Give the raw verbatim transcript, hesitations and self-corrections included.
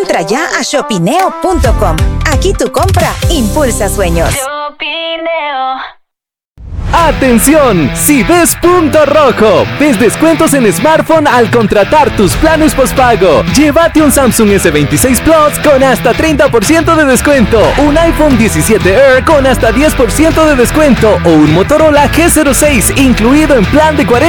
Entra ya a shopineo punto com. Aquí tu compra impulsa sueños. Shopineo. ¡Atención! Si ves punto rojo, ves descuentos en smartphone al contratar tus planes postpago. Llévate un Samsung ese veintiséis Plus con hasta treinta por ciento de descuento, un iPhone diecisiete Air con hasta diez por ciento de descuento o un Motorola G cero seis incluido en plan de cuarenta